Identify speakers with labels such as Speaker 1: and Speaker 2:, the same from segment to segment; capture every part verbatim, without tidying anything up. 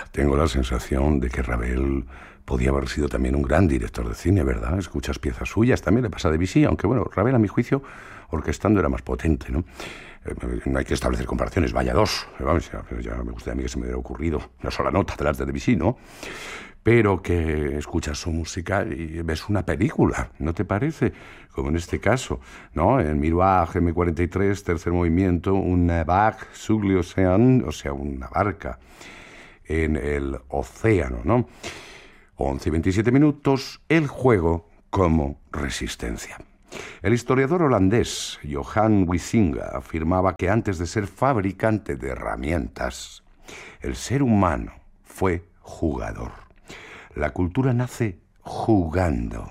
Speaker 1: Tengo la sensación de que Ravel podía haber sido también un gran director de cine, ¿verdad? Escuchas piezas suyas, también le pasa a Debussy, aunque bueno, Ravel, a mi juicio, orquestando era más potente, ¿no? Eh, no hay que establecer comparaciones, vaya dos. Vamos, ya, ya me gustaría a mí que se me hubiera ocurrido una sola nota de las de Debussy, ¿no? Pero que escuchas su música y ves una película, ¿no te parece? Como en este caso, ¿no? En Miroir, eme cuarenta y tres, tercer movimiento, una barque sur l'océan, o sea, una barca en el océano, ¿no? once y veintisiete minutos, el juego como resistencia. El historiador holandés Johan Huizinga afirmaba que antes de ser fabricante de herramientas, el ser humano fue jugador. La cultura nace jugando,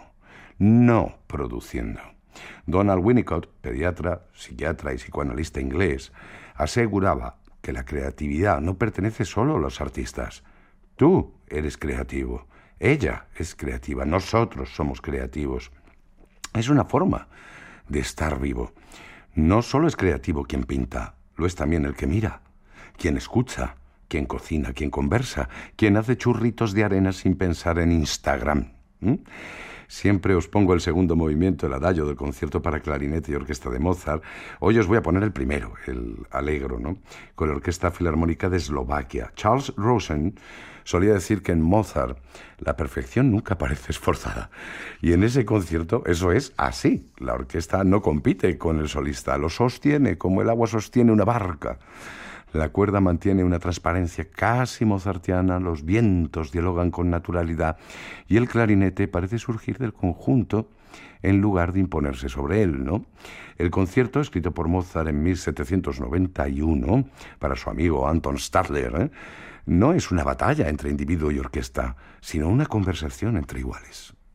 Speaker 1: no produciendo. Donald Winnicott, pediatra, psiquiatra y psicoanalista inglés, aseguraba que la creatividad no pertenece solo a los artistas. Tú eres creativo, ella es creativa, nosotros somos creativos. Es una forma de estar vivo. No solo es creativo quien pinta, lo es también el que mira, quien escucha, quien cocina, quien conversa, quien hace churritos de arena sin pensar en Instagram. ¿Mm? Siempre os pongo el segundo movimiento, el adagio del concierto para clarinete y orquesta de Mozart. Hoy os voy a poner el primero, el Allegro, ¿no? Con la Orquesta Filarmónica de Eslovaquia. Charles Rosen solía decir que en Mozart la perfección nunca parece esforzada. Y en ese concierto eso es así. La orquesta no compite con el solista, lo sostiene como el agua sostiene una barca. La cuerda mantiene una transparencia casi mozartiana, los vientos dialogan con naturalidad y el clarinete parece surgir del conjunto en lugar de imponerse sobre él, ¿no? El concierto, escrito por Mozart en mil setecientos noventa y uno para su amigo Anton Stadler, ¿eh? no es una batalla entre individuo y orquesta, sino una conversación entre iguales.